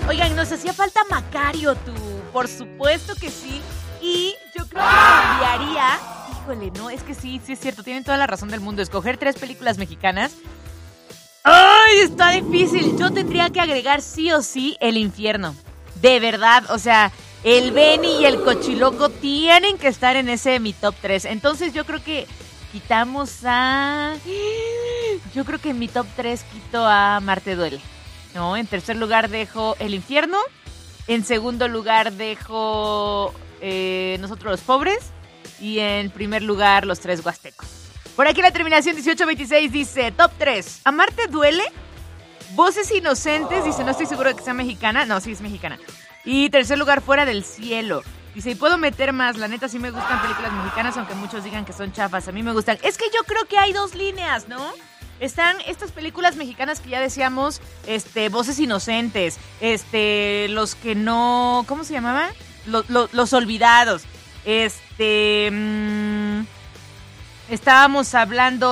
Oigan, nos hacía falta Macario, tú. Por supuesto que sí. Y yo creo que cambiaría. Híjole, no, es que sí es cierto. Tienen toda la razón del mundo. Escoger 3 películas mexicanas. ¡Ay! Está difícil. Yo tendría que agregar sí o sí El Infierno. De verdad, o sea, el Benny y el Cochiloco tienen que estar en ese mi top 3. Entonces yo creo que quitamos a... Yo creo que en mi top 3 quito a Marte Duele. No, en tercer lugar dejo El Infierno. En segundo lugar dejo Nosotros los Pobres. Y en primer lugar Los Tres Huastecos. Por aquí la terminación 1826 dice top 3. Amarte Duele. Voces Inocentes. Dice, no estoy seguro de que sea mexicana. No, sí es mexicana. Y tercer lugar Fuera del Cielo. Dice, y puedo meter más. La neta sí me gustan películas mexicanas, aunque muchos digan que son chafas. A mí me gustan. Es que yo creo que hay 2 líneas, ¿no? Están estas películas mexicanas que ya decíamos, Voces Inocentes, los que no, ¿cómo se llamaba? Los Olvidados, estábamos hablando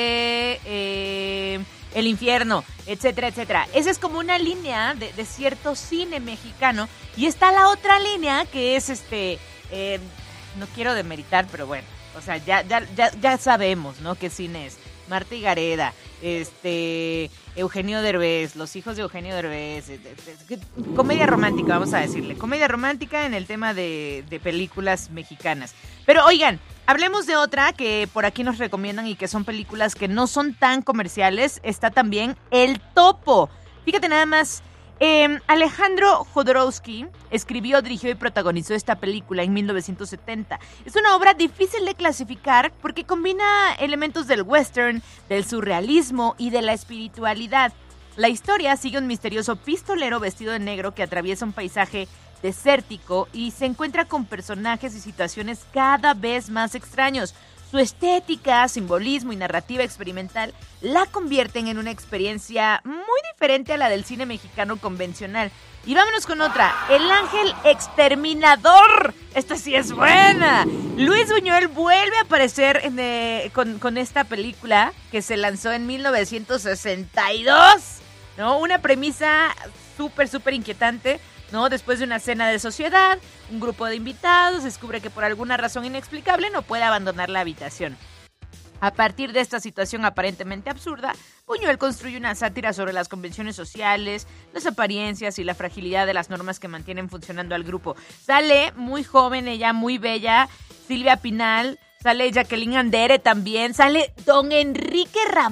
de El Infierno, etcétera, etcétera. Esa es como una línea de cierto cine mexicano, y está la otra línea que es no quiero demeritar, pero bueno, o sea, ya sabemos, ¿no? Qué cine es. Marta y Gareda, Eugenio Derbez, los hijos de Eugenio Derbez, comedia romántica, vamos a decirle, comedia romántica en el tema de películas mexicanas. Pero oigan, hablemos de otra que por aquí nos recomiendan y que son películas que no son tan comerciales. Está también El Topo. Fíjate nada más. Alejandro Jodorowsky escribió, dirigió y protagonizó esta película en 1970. Es una obra difícil de clasificar porque combina elementos del western, del surrealismo y de la espiritualidad. La historia sigue un misterioso pistolero vestido de negro que atraviesa un paisaje desértico y se encuentra con personajes y situaciones cada vez más extraños. Su estética, simbolismo y narrativa experimental la convierten en una experiencia muy diferente a la del cine mexicano convencional. Y vámonos con otra, El Ángel Exterminador. Esta sí es buena. Luis Buñuel vuelve a aparecer con esta película que se lanzó en 1962, ¿no? Una premisa súper inquietante, ¿no? Después de una cena de sociedad, un grupo de invitados descubre que por alguna razón inexplicable no puede abandonar la habitación. A partir de esta situación aparentemente absurda, Buñuel construye una sátira sobre las convenciones sociales, las apariencias y la fragilidad de las normas que mantienen funcionando al grupo. Sale muy joven, ella muy bella, Silvia Pinal, sale Jacqueline Andere también, sale don Enrique Ramírez.